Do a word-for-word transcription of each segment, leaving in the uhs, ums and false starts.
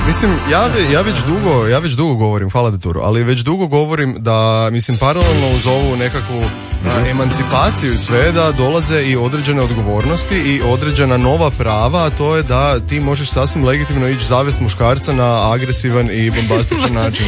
Mislim, ja, ja već dugo, ja već dugo govorim, hvala Deturu, ali već dugo govorim da, mislim, paralelno uz ovu nekakvu a, emancipaciju sve, da dolaze i određene odgovornosti i određena nova prava, a to je da ti možeš sasvim legitimno ići zavest muškarca na agresivan i bombastičan način.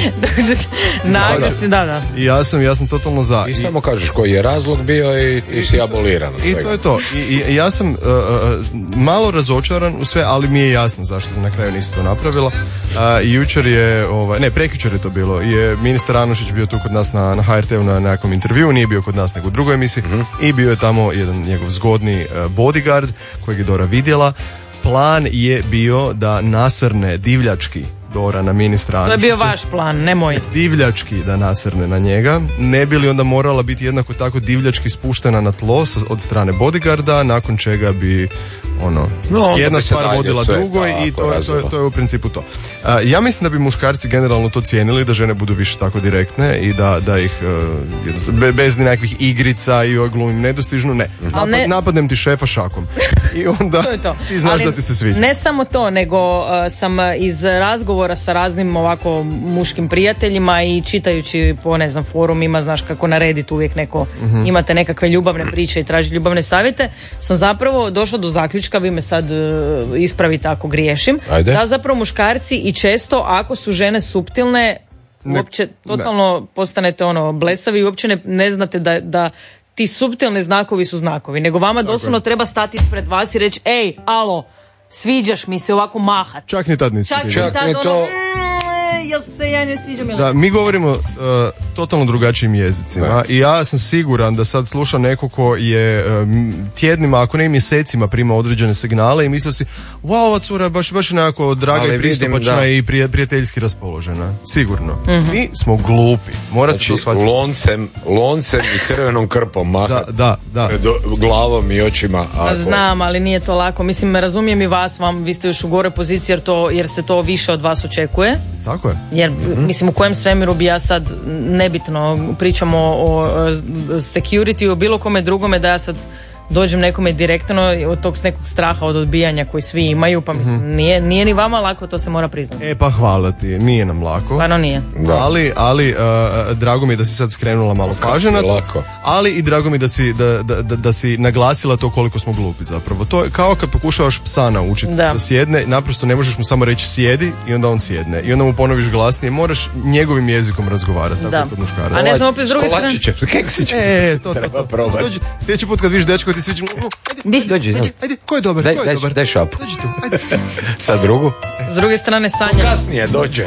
na agresivan, da, da. I ja sam, ja sam totalno za. I, I samo kažeš koji je razlog bio i ti si aboliran. I to je to. I, i ja sam uh, uh, malo razočaran u sve, ali mi je jasno zašto se na kraju nisi to napravila. Uh, jučer je, ovaj, ne, prekjučer je to bilo, je ministar Anušić bio tu kod nas na, na ha er te u na nekakvom intervjuu, nije bio kod nas nego u drugoj emisiji, mm-hmm. i bio je tamo jedan njegov zgodni uh, bodyguard kojeg je Dora vidjela. Plan je bio da nasrne divljački Dora na ministra Anušića. To je bio vaš plan, ne moj. Divljački da nasrne na njega. Ne bi li onda morala biti jednako tako divljački spuštena na tlo od strane bodyguarda, nakon čega bi ono, no, jedna stvar vodila drugoj i to je, to, je, to je u principu to. Uh, ja mislim da bi muškarci generalno to cijenili, da žene budu više tako direktne i da, da ih uh, bez nekakvih igrica i glumim nedostižnu, ne. Napad, ne. Napadnem ti šefa šakom. I onda to je to. Ti znaš ali da ti se sviđa. Ne samo to, nego uh, sam iz razgovora sa raznim ovako muškim prijateljima i čitajući po, ne znam, forumima, znaš kako narediti uvijek neko, mm-hmm. imate nekakve ljubavne priče i traži ljubavne savjete, sam zapravo došla do zaključka, vi me sad uh, ispravite ako griješim, Ajde. da zapravo muškarci i često ako su žene suptilne, ne, uopće totalno ne. postanete ono blesavi i uopće ne, ne znate da, da ti suptilni znakovi su znakovi, nego vama doslovno treba stati pred vas i reći, ej, alo, sviđaš mi se, ovako mahat. Čak ni tad nisi. Čak, Čak ni tad ono, to... mm, jel se ja ne sviđam ili... Da, mi govorimo uh, totalno drugačijim jezicima da. I ja sam siguran da sad sluša neko ko je um, tjednima, ako ne i mjesecima prima određene signale i mislio si, wow, ova cura baš, baš nekako draga ali i pristupačna i prije, prijateljski raspoložena. Sigurno. Mm-hmm. Mi smo glupi. Morate znači, to shvatiti. Loncem, loncem i crvenom krpom mahat. Da, da, da. Do, glavom i očima. Ako... Znam, ali nije to lako. Mislim, razumijem i vas, vam, vi ste još u gore poziciji jer, to, jer se to više od vas očekuje. Tako je. Jer, mm-hmm. mislim, u kojem svemiru bi ja sad, nebitno, pričamo o, o security, o bilo kome drugome, da ja sad dođem nekome direktno od tog nekog straha od odbijanja koji svi imaju, pa mislim, mm-hmm. nije, nije ni vama lako, to se mora priznati. E pa hvala ti, nije nam lako. Stvarno nije. Da. Ali, ali uh, drago mi je da si sad skrenula malo pažnje na to, ali i drago mi je da si, da, da, da, da si naglasila to koliko smo glupi zapravo. To je kao kad pokušavaš psa naučiti da. da sjedne, naprosto ne možeš mu samo reći sjedi i onda on sjedne. I onda mu ponoviš glasnije, moraš njegovim jezikom razgovarati, tako da. Kod muškaraca. A ne znam opet s druge strane. Keksiće. E, to, to, to. to. Dođi, sljedeći put kad vidiš dečko ti sviđa, Dođi, dođi, ajde, ajde, ko je dobar, daj, ko je daj, dobar? Daj šapu. Dođi tu, ajde. Sa drugu? S druge strane Sanja... To kasnije dođe.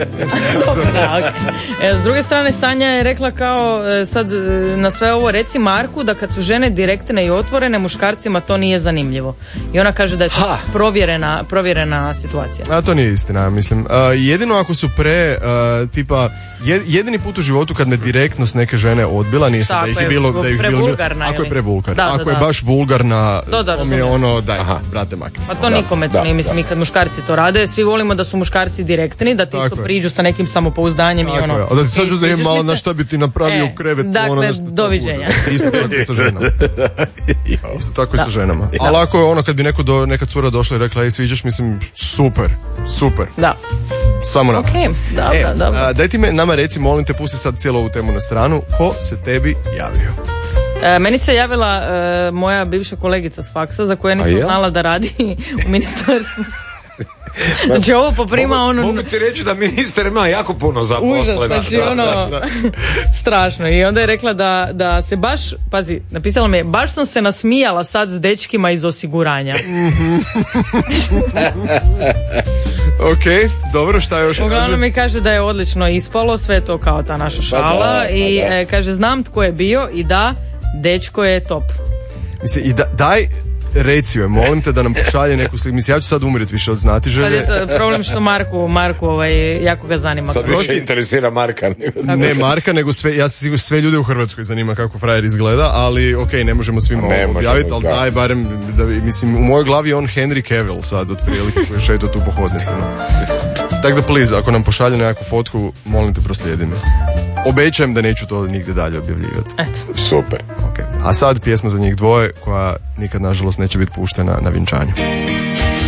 da, okay. S druge strane Sanja je rekla kao sad na sve ovo reci Marku da kad su žene direktne i otvorene, muškarcima to nije zanimljivo. I ona kaže da je to provjerena, provjerena situacija. A to nije istina, mislim. Uh, jedino ako su pre, uh, tipa, jed, jedini put u životu kad me direktno s neke žene odbila, nisam da ih je bilo... Da ih bilo ako je prevulgarna. Da, da, ako da. je baš vulgarna, da, da, to mi je ono, daj, Aha. brate, makni se. Pa to nikome to nije, mislim, kad muškarci to rade, svi volimo da su muškarci direktni, da ti tako isto je. Priđu sa nekim samopouzdanjem tako i ono... A da ti sad da im malo na šta bi ti napravio e, krevet, dakle, ono nešto... doviđenja. Isto tako i sa ženama. Isto tako i sa ženama. Ali ako je ono, kad bi neko do, neka cura došla i rekla, ej, sviđaš, mislim, super, super. Da. Samo na. Okay, dobro, e, dobro. A, daj ti me, nama reci, molim te, pusti sad cijelu ovu temu na stranu, ko se tebi javio? E, meni se javila e, moja bivša kolegica s faksa za koju ja nisam ja? znala da radi u ministarstvu. Znači ovo poprima mogu, ono... Mogu ti reći da ministar ima jako puno zaposlena. Užas, znači da, ono... Da, da. Strašno. I onda je rekla da, da se baš... Pazi, napisala mi je, baš sam se nasmijala sad s dečkima iz osiguranja. Ok, dobro, šta još? Uglavnom mi kaže da je odlično ispalo, sve to kao ta naša šala. Pa da, pa i da. E, kaže, znam tko je bio i da, dečko je top. Mislim, i da, daj... Reci joj, molim te da nam pošalje neku sliku. Mislim, ja ću sad umreti više od znatiželje. Sad je to problem što Marku, Marku ovaj, jako ga zanima. Sad više interesira Marka. Ne Marka, nego sve, ja se sigurno sve ljude u Hrvatskoj zanima kako frajer izgleda, ali ok, ne možemo svima ovo objaviti, ali daj barem, da, mislim, u mojoj glavi je on Henry Cavill sad, otprilike, koji je šeto tu po hodnicama. Tako da, please, ako nam pošalje nekakvu fotku, molim te proslijedi me. Obećajem da neću to nigde dalje objavljivati. Eto. Super. Okay. A sad pjesma za njih dvoje koja nikad nažalost neće biti puštena na vjenčanju.